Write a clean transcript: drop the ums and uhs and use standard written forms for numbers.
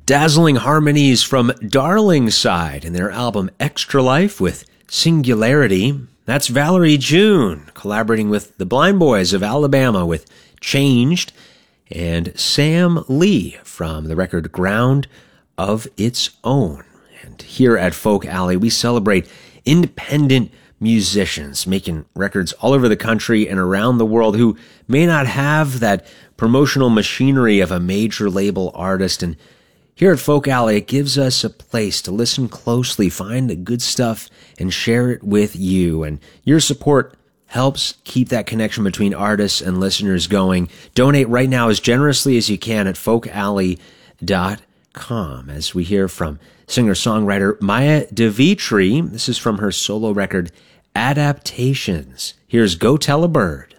Dazzling harmonies from Darlingside and their album Extra Life with Singularity. That's Valerie June collaborating with the Blind Boys of Alabama with Changed, and Sam Lee from the record Ground of Its Own. And here at Folk Alley, we celebrate independent musicians making records all over the country and around the world who may not have that promotional machinery of a major label artist. And here at Folk Alley, it gives us a place to listen closely, find the good stuff, and share it with you. And your support helps keep that connection between artists and listeners going. Donate right now as generously as you can at folkalley.com. As we hear from singer-songwriter Maya DeVitri, this is from her solo record, Adaptations. Here's Go Tell a Bird.